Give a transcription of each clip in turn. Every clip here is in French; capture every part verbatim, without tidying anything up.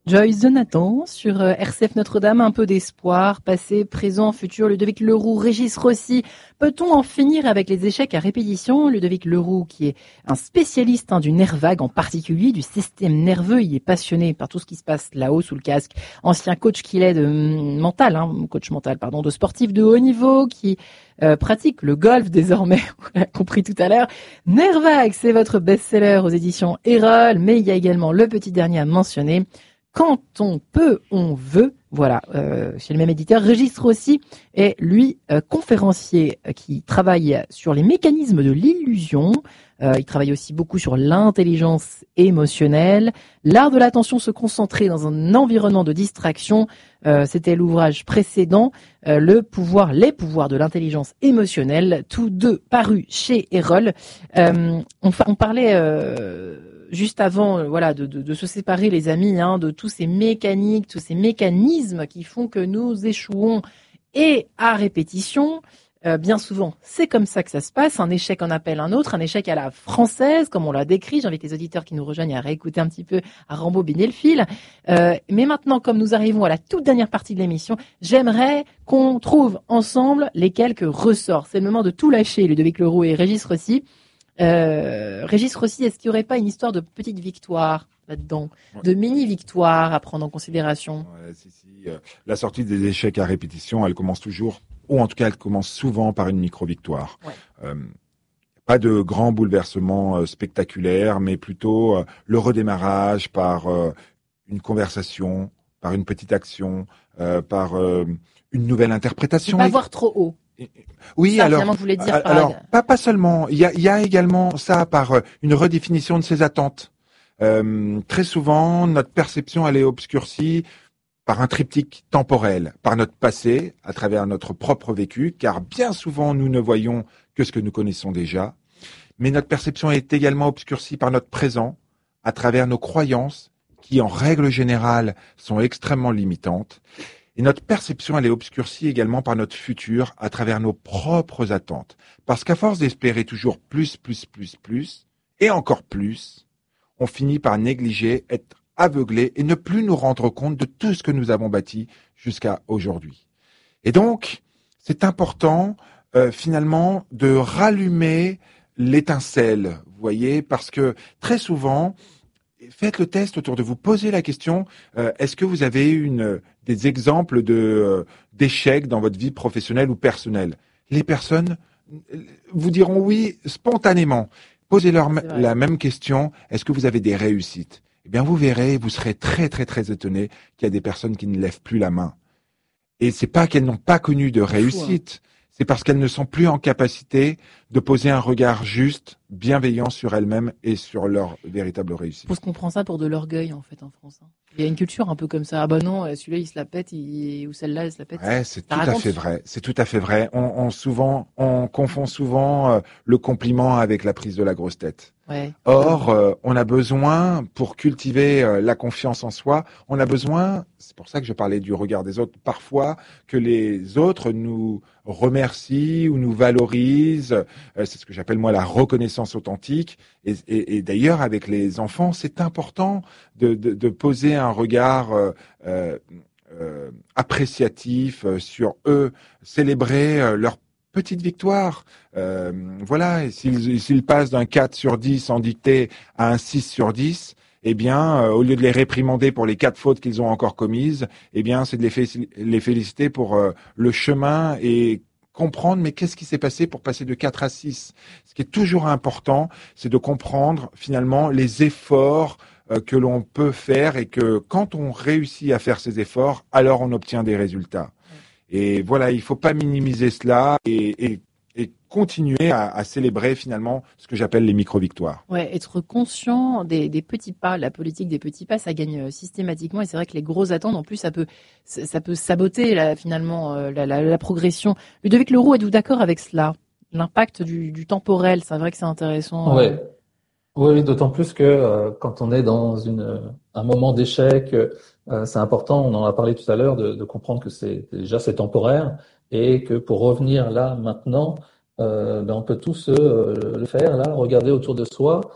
Joyce Jonathan sur R C F Notre-Dame, un peu d'espoir, passé, présent, futur. Ludovic Leroux, Régis Rossi. Peut-on en finir avec les échecs à répétition? Ludovic Leroux, qui est un spécialiste hein, du nerf vague, en particulier du système nerveux, il est passionné par tout ce qui se passe là-haut sous le casque. Ancien coach qu'il est de mental, hein, coach mental, pardon, de sportif de haut niveau, qui euh, pratique le golf désormais, on l'a compris tout à l'heure. Nerf vague, c'est votre best-seller aux éditions Erol, mais il y a également le petit dernier à mentionner. Quand on peut, on veut. Voilà, euh, chez le même éditeur. Régis Rossi est, lui, euh, conférencier euh, qui travaille sur les mécanismes de l'illusion. Euh, il travaille aussi beaucoup sur l'intelligence émotionnelle. L'art de l'attention, se concentrer dans un environnement de distraction. Euh, c'était l'ouvrage précédent. Euh, le pouvoir, les pouvoirs de l'intelligence émotionnelle. Tous deux parus chez Erol. Euh, on, on parlait... Euh, juste avant, euh, voilà, de, de, de se séparer, les amis, hein, de tous ces mécaniques, tous ces mécanismes qui font que nous échouons et à répétition. Euh, bien souvent, c'est comme ça que ça se passe. Un échec en appelle un autre, un échec à la française, comme on l'a décrit. J'invite les auditeurs qui nous rejoignent à réécouter un petit peu, à rembobiner le fil. Euh, mais maintenant, comme nous arrivons à la toute dernière partie de l'émission, j'aimerais qu'on trouve ensemble les quelques ressorts. C'est le moment de tout lâcher, Ludovic Leroux et Régis Rossi. Euh, Régis Rossi, est-ce qu'il n'y aurait pas une histoire de petite victoire là-dedans, ouais. de mini-victoire à prendre en considération? Ouais, si, si. Euh, la sortie des échecs à répétition, elle commence toujours, ou en tout cas elle commence souvent par une micro-victoire. Ouais. Euh, pas de grands bouleversements euh, spectaculaires, mais plutôt euh, le redémarrage par euh, une conversation, par une petite action, euh, par euh, une nouvelle interprétation. Ne pas voir trop haut. Oui, ça, alors, vous voulez dire alors par... pas pas seulement. Il y a, il y a également ça par euh, une redéfinition de ses attentes. Euh, très souvent, notre perception elle est obscurcie par un triptyque temporel, par notre passé, à travers notre propre vécu, car bien souvent nous ne voyons que ce que nous connaissons déjà. Mais notre perception est également obscurcie par notre présent, à travers nos croyances, qui en règle générale sont extrêmement limitantes. Et notre perception, elle est obscurcie également par notre futur à travers nos propres attentes. Parce qu'à force d'espérer toujours plus, plus, plus, plus, et encore plus, on finit par négliger, être aveuglé et ne plus nous rendre compte de tout ce que nous avons bâti jusqu'à aujourd'hui. Et donc, c'est important euh, finalement de rallumer l'étincelle, vous voyez, parce que très souvent, faites le test autour de vous, posez la question, euh, est-ce que vous avez une, des exemples de, euh, d'échecs dans votre vie professionnelle ou personnelle? Les personnes vous diront oui spontanément. Posez-leur la même question, est-ce que vous avez des réussites? Eh bien, vous verrez, vous serez très très très étonné qu'il y a des personnes qui ne lèvent plus la main. Et c'est pas qu'elles n'ont pas connu de réussite, c'est parce qu'elles ne sont plus en capacité de poser un regard juste, bienveillant sur elles-mêmes et sur leur véritable réussite. On se comprend ça pour de l'orgueil, en fait, en France. Hein. Il y a une culture un peu comme ça. Ah bah non, celui-là, il se la pète, il... ou celle-là, elle se la pète. Ouais, c'est tout à fait vrai. C'est tout à fait vrai. On, on souvent, on confond souvent euh, le compliment avec la prise de la grosse tête. Ouais. Or, euh, on a besoin, pour cultiver euh, la confiance en soi, on a besoin, c'est pour ça que je parlais du regard des autres, parfois que les autres nous remercient ou nous valorisent. Euh, c'est ce que j'appelle moi la reconnaissance authentique. Et, et, et d'ailleurs, avec les enfants, c'est important de, de, de poser un regard euh, euh, euh, appréciatif euh, sur eux, célébrer euh, leur petite victoire. Euh, voilà, et s'ils, s'ils passent d'un quatre sur dix en dictée à un six sur dix, eh bien, euh, au lieu de les réprimander pour les quatre fautes qu'ils ont encore commises, eh bien, c'est de les, fé- les féliciter pour euh, le chemin et comprendre, mais qu'est-ce qui s'est passé pour passer de quatre à six? Ce qui est toujours important, c'est de comprendre finalement les efforts euh, que l'on peut faire et que quand on réussit à faire ces efforts, alors on obtient des résultats. Et voilà, il faut pas minimiser cela et, et, et continuer à, à célébrer finalement ce que j'appelle les micro-victoires. Ouais, être conscient des, des petits pas, la politique des petits pas, ça gagne systématiquement. Et c'est vrai que les grosses attentes, en plus, ça peut, ça peut saboter là, finalement la, la, la progression. Ludovic Leroux, êtes-vous d'accord avec cela? L'impact du, du temporel, c'est vrai que c'est intéressant. Ouais. Euh... Oui, d'autant plus que euh, quand on est dans une, un moment d'échec, euh, c'est important, on en a parlé tout à l'heure, de, de comprendre que c'est déjà c'est temporaire et que pour revenir là maintenant, euh, ben on peut tous euh, le faire là, regarder autour de soi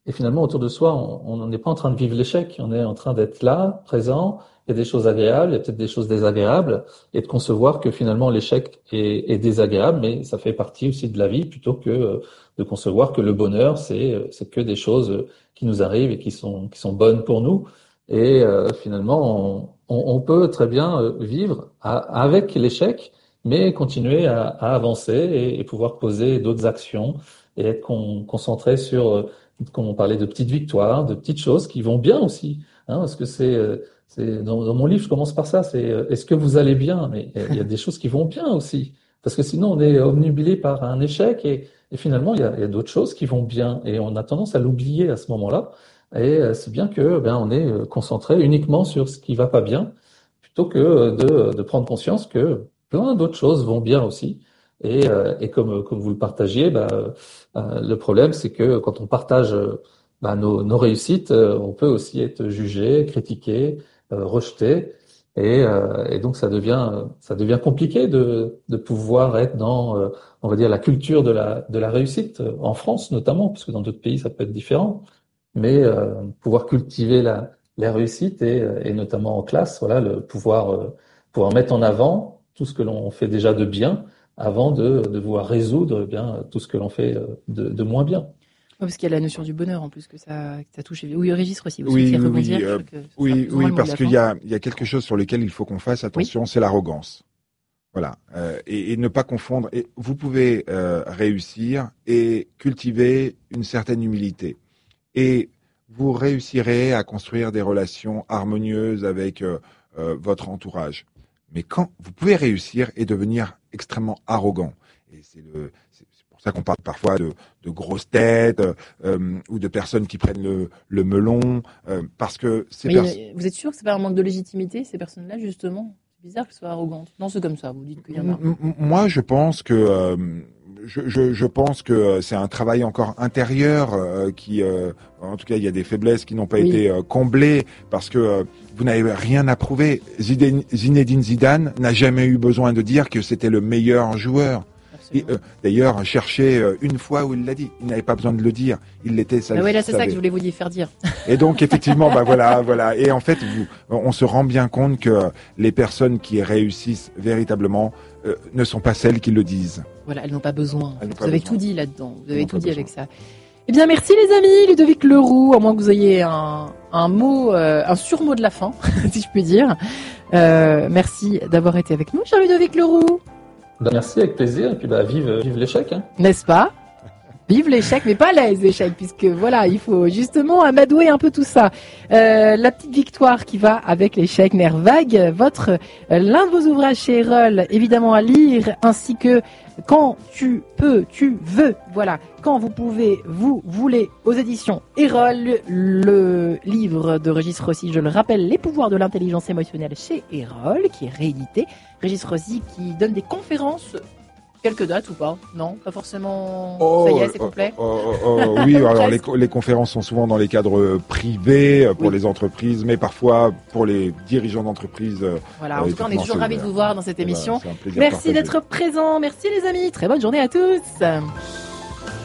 Et finalement, autour de soi, on on n'est pas en train de vivre l'échec, on est en train d'être là, présent. Il y a des choses agréables, il y a peut-être des choses désagréables, et de concevoir que finalement l'échec est, est désagréable, mais ça fait partie aussi de la vie, plutôt que euh, de concevoir que le bonheur, c'est c'est que des choses qui nous arrivent et qui sont qui sont bonnes pour nous. Et euh, finalement, on, on, on peut très bien euh, vivre à- avec l'échec, mais continuer à, à avancer et, et pouvoir poser d'autres actions et être con- concentré sur, euh, comme on parlait, de petites victoires, de petites choses qui vont bien aussi. Hein, parce que c'est, euh, c'est dans, dans mon livre, je commence par ça. C'est euh, est-ce que vous allez bien? Mais euh, il y a des choses qui vont bien aussi, parce que sinon on est obnubilé par un échec et, et finalement il y a, il y a d'autres choses qui vont bien et on a tendance à l'oublier à ce moment-là. Et euh, c'est bien que ben on est euh, concentré uniquement sur ce qui va pas bien, plutôt que euh, de, de prendre conscience que plein d'autres choses vont bien aussi. Et, euh, et comme comme vous le partagiez, ben, euh, le problème c'est que quand on partage euh, ben, nos, nos réussites, euh, on peut aussi être jugé, critiqué, euh, rejeté. Et, euh, et donc ça devient ça devient compliqué de de pouvoir être dans euh, on va dire la culture de la de la réussite en France notamment, parce que dans d'autres pays ça peut être différent, mais euh, pouvoir cultiver la la réussite et, et notamment en classe, voilà, le pouvoir euh, pouvoir mettre en avant tout ce que l'on fait déjà de bien avant de de vouloir résoudre eh bien tout ce que l'on fait euh, de, de moins bien. Ouais, parce qu'il y a la notion du bonheur en plus que ça, que ça touche. Oui, Régis aussi, vous Oui, souhaitiez oui, rebondir. oui, Je euh, crois que ce sera oui, plus ou moins oui, le mot de parce la qu'il fin. y a, il y a quelque chose sur lequel il faut qu'on fasse attention, c'est l'arrogance. Voilà, euh, et, et ne pas confondre. Et vous pouvez euh, réussir et cultiver une certaine humilité, et vous réussirez à construire des relations harmonieuses avec euh, euh, votre entourage. Mais quand vous pouvez réussir et devenir extrêmement arrogant, et c'est le, c'est c'est pour ça qu'on parle parfois de, de grosses têtes euh, ou de personnes qui prennent le, le melon, euh, parce que ces Mais personnes. euh, vous êtes sûr que c'est pas un manque de légitimité, ces personnes-là, justement? C'est bizarre qu'elles soient arrogantes. Non, c'est comme ça, vous dites qu'il y en a. M- m- Moi, je pense que euh, je, je, je pense que euh, c'est un travail encore intérieur euh, qui, euh, en tout cas, il y a des faiblesses qui n'ont pas Oui. été euh, comblées parce que euh, vous n'avez rien à prouver. Zidane- Zinedine Zidane n'a jamais eu besoin de dire que c'était le meilleur joueur. Et, Absolument. euh, D'ailleurs, cherchez euh, une fois où il l'a dit. Il n'avait pas besoin de le dire. Il l'était. Ça, Ah ouais, là, c'est ça savait. que je voulais vous dire, faire dire. Et donc effectivement, bah voilà, voilà. Et en fait, vous, on se rend bien compte que les personnes qui réussissent véritablement euh, ne sont pas celles qui le disent. Voilà, elles n'ont pas besoin. Elles n'ont Vous pas avez besoin. tout dit là-dedans. Vous Elles avez n'ont tout pas dit besoin. avec ça. Eh bien, merci les amis, Ludovic Leroux, à moins que vous ayez un, un mot, euh, un surmot de la fin, si je puis dire. Euh, merci d'avoir été avec nous, cher Ludovic Leroux. Ben, merci, avec plaisir, et puis bah, vive vive l'échec. Hein. N'est-ce pas? Vive l'échec, mais pas les échecs, puisque voilà, il faut justement amadouer un peu tout ça. Euh, la petite victoire qui va avec l'échec, Nerf Vague, votre, euh, l'un de vos ouvrages chez Erol, évidemment à lire, ainsi que Quand tu peux, tu veux, voilà, quand vous pouvez, vous voulez, aux éditions Erol, le livre de Régis Rossi, je le rappelle, Les pouvoirs de l'intelligence émotionnelle chez Erol, qui est réédité. Régis Rossi qui donne des conférences. Quelques dates ou pas? Non, pas forcément. Ça y est, c'est complet. Oh, oh, oh, oh, oui, alors les, les conférences sont souvent dans les cadres privés pour Oui. les entreprises, mais parfois pour les dirigeants d'entreprises. Voilà, en euh, tout cas, on est effectivement, toujours c'est ravis de ouvert. vous voir dans cette Et voilà, émission. c'est un plaisir Merci partagé. d'être présents. Merci les amis. Très bonne journée à tous.